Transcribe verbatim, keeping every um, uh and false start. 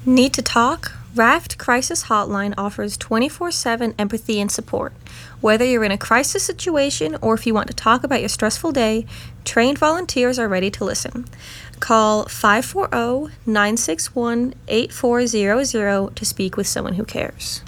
Need to talk? Raft Crisis Hotline offers twenty-four seven empathy and support. Whether you're in a crisis situation or if you want to talk about your stressful day, trained volunteers are ready to listen. Call five four zero, nine six one, eight four zero zero to speak with someone who cares.